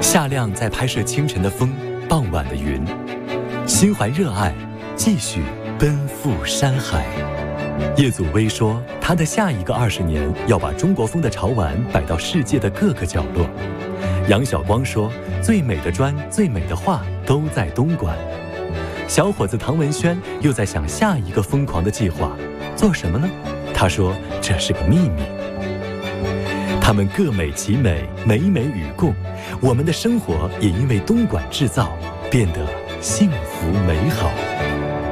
夏亮在拍摄清晨的风，傍晚的云，心怀热爱，继续奔赴山海。叶祖威说，他的下一个20年要把中国风的潮玩摆到世界的各个角落。杨晓光说，最美的砖，最美的画都在东莞。小伙子唐文轩又在想下一个疯狂的计划，做什么呢？他说，这是个秘密。他们各美其美，美美与共，我们的生活也因为东莞制造变得幸福美好。